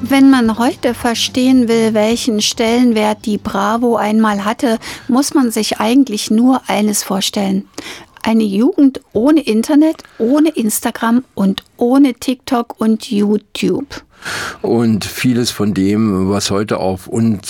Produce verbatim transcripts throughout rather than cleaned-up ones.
Wenn man heute verstehen will, welchen Stellenwert die Bravo einmal hatte, muss man sich eigentlich nur eines vorstellen. Eine Jugend ohne Internet, ohne Instagram und ohne TikTok und YouTube. Und vieles von dem, was heute auf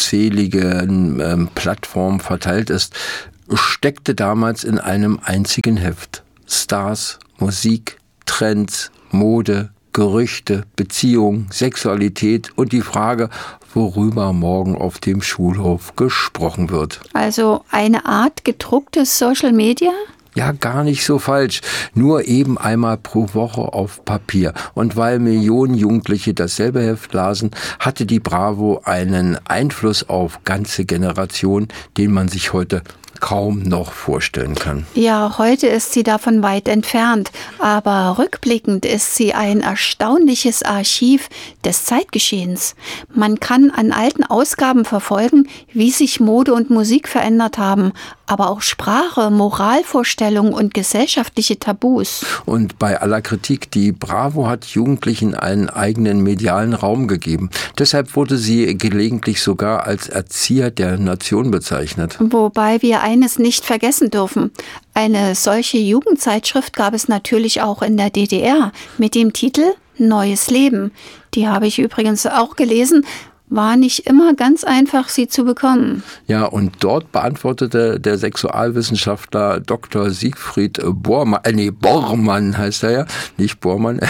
unzähligen ähm, Plattformen verteilt ist, steckte damals in einem einzigen Heft. Stars, Musik, Trends, Mode, Gerüchte, Beziehung, Sexualität und die Frage, worüber morgen auf dem Schulhof gesprochen wird. Also eine Art gedrucktes Social Media? Ja, gar nicht so falsch. Nur eben einmal pro Woche auf Papier. Und weil Millionen Jugendliche dasselbe Heft lasen, hatte die Bravo einen Einfluss auf ganze Generationen, den man sich heute kaum noch vorstellen kann. Ja, heute ist sie davon weit entfernt, aber rückblickend ist sie ein erstaunliches Archiv des Zeitgeschehens. Man kann an alten Ausgaben verfolgen, wie sich Mode und Musik verändert haben, aber auch Sprache, Moralvorstellungen und gesellschaftliche Tabus. Und bei aller Kritik, die Bravo hat Jugendlichen einen eigenen medialen Raum gegeben. Deshalb wurde sie gelegentlich sogar als Erzieher der Nation bezeichnet. Wobei wir eines nicht vergessen dürfen. Eine solche Jugendzeitschrift gab es natürlich auch in der D D R mit dem Titel Neues Leben. Die habe ich übrigens auch gelesen. War nicht immer ganz einfach, sie zu bekommen. Ja, und dort beantwortete der Sexualwissenschaftler Doktor Siegfried Bormann, äh, nee, Bormann heißt er ja, nicht Bormann,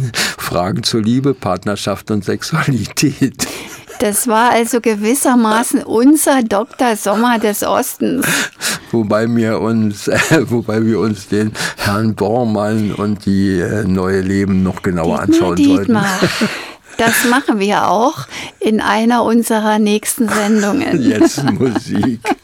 Fragen zur Liebe, Partnerschaft und Sexualität. Das war also gewissermaßen unser Doktor Sommer des Ostens. Wobei wir uns, äh, wobei wir uns den Herrn Bormann und die äh, neue Leben noch genauer Dietmar, anschauen Dietmar. sollten. Das machen wir auch in einer unserer nächsten Sendungen. Jetzt Musik.